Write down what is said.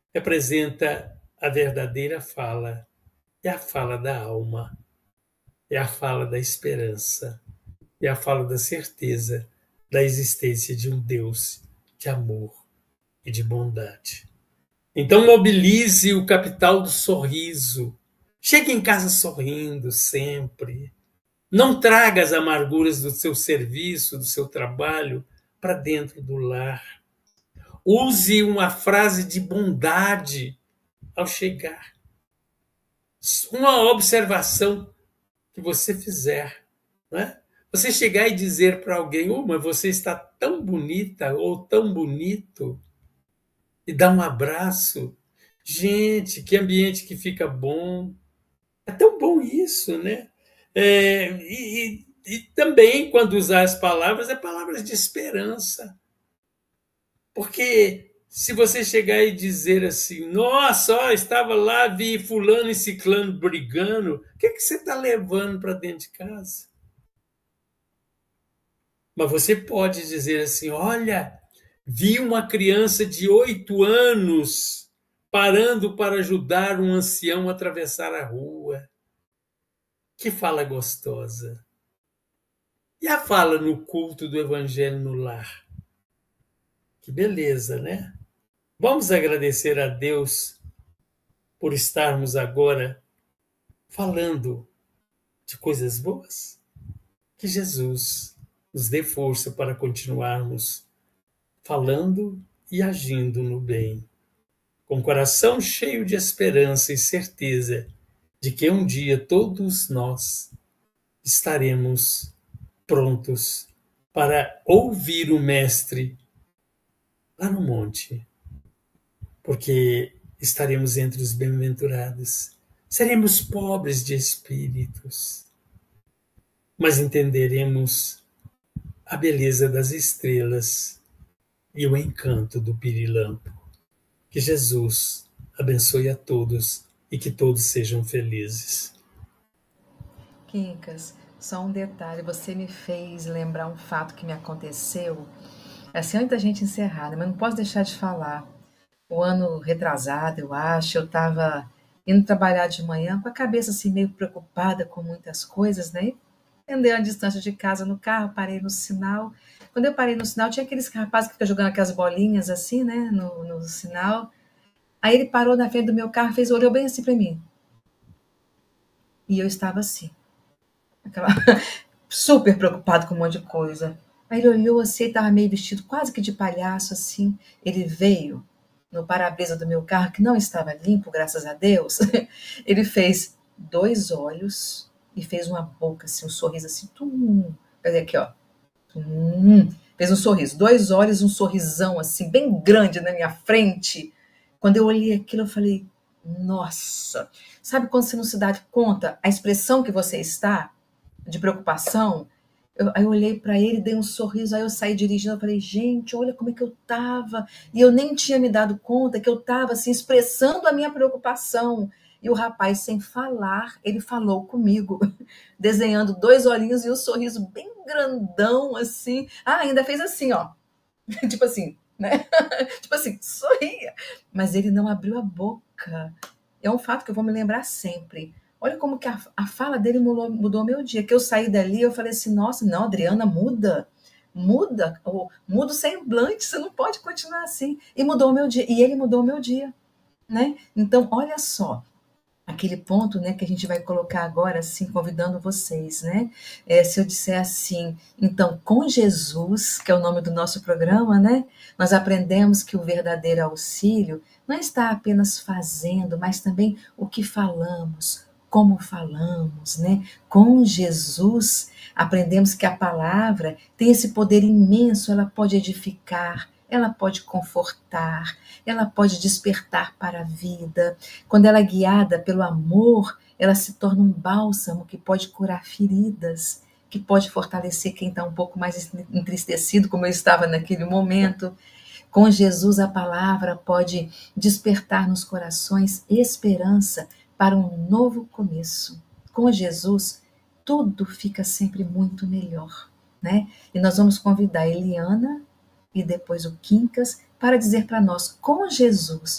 representa a verdadeira fala, é a fala da alma, é a fala da esperança, é a fala da certeza da existência de um Deus de amor e de bondade. Então, mobilize o capital do sorriso. Chegue em casa sorrindo sempre. Não traga as amarguras do seu serviço, do seu trabalho, para dentro do lar. Use uma frase de bondade ao chegar. Uma observação que você fizer, né? Você chegar e dizer para alguém: "Oh, mas você está tão bonita ou tão bonito", e dar um abraço. Gente, que ambiente que fica bom. É tão bom isso, né? E também, quando usar as palavras, é palavras de esperança. Porque se você chegar e dizer assim, nossa, ó, estava lá, vi fulano e ciclano brigando, o que, que você está levando para dentro de casa? Mas você pode dizer assim, olha, vi uma criança de 8 anos parando para ajudar um ancião a atravessar a rua. Que fala gostosa. E a fala no culto do Evangelho no lar? Que beleza, né? Vamos agradecer a Deus por estarmos agora falando de coisas boas. Que Jesus nos dê força para continuarmos falando e agindo no bem, com o coração cheio de esperança e certeza de que um dia todos nós estaremos prontos para ouvir o Mestre lá no monte, porque estaremos entre os bem-aventurados. Seremos pobres de espíritos, mas entenderemos a beleza das estrelas e o encanto do pirilampo. Que Jesus abençoe a todos e que todos sejam felizes. Quincas, só um detalhe, você me fez lembrar um fato que me aconteceu, assim, antes da gente encerrar, né? Mas não posso deixar de falar. O ano retrasado, eu acho, eu estava indo trabalhar de manhã com a cabeça assim meio preocupada com muitas coisas, né? Andei a distância de casa no carro, parei no sinal. Quando eu parei no sinal, tinha aqueles rapazes que ficam jogando aquelas bolinhas assim, né, no sinal. Aí ele parou na frente do meu carro, olhou bem assim para mim. E eu estava assim, aquela, super preocupado com um monte de coisa. Aí ele olhou assim, estava meio vestido quase que de palhaço assim. Ele veio no para-brisa do meu carro, que não estava limpo, graças a Deus. Ele fez 2 olhos e fez uma boca assim, um sorriso assim, tum. Olha aqui, ó. Fez um sorriso, 2 olhos, um sorrisão assim, bem grande na minha frente. Quando eu olhei aquilo, eu falei, nossa, sabe quando você não se dá conta a expressão que você está, de preocupação? Aí eu olhei para ele, dei um sorriso, aí eu saí dirigindo, eu falei, gente, olha como é que eu tava. E eu nem tinha me dado conta que eu tava assim, expressando a minha preocupação. E o rapaz, sem falar, ele falou comigo, desenhando 2 olhinhos e um sorriso bem grandão, assim. Ah, ainda fez assim, ó. Tipo assim, né? Tipo assim, sorria. Mas ele não abriu a boca. É um fato que eu vou me lembrar sempre. Olha como que a fala dele mudou meu dia. Que eu saí dali, eu falei assim, nossa, não, Adriana, muda. Muda, muda o semblante, você não pode continuar assim. E mudou o meu dia. E ele mudou o meu dia, né? Então, olha só, aquele ponto, né, que a gente vai colocar agora, assim, convidando vocês, né? Se eu disser assim, então, com Jesus, que é o nome do nosso programa, né? Nós aprendemos que o verdadeiro auxílio não está apenas fazendo, mas também o que falamos, como falamos, né? Com Jesus, aprendemos que a palavra tem esse poder imenso, ela pode edificar, ela pode confortar, ela pode despertar para a vida. Quando ela é guiada pelo amor, ela se torna um bálsamo que pode curar feridas, que pode fortalecer quem está um pouco mais entristecido, como eu estava naquele momento. Com Jesus, a palavra pode despertar nos corações esperança para um novo começo. Com Jesus, tudo fica sempre muito melhor, né? E nós vamos convidar a Eliana e depois o Quincas para dizer para nós, com Jesus,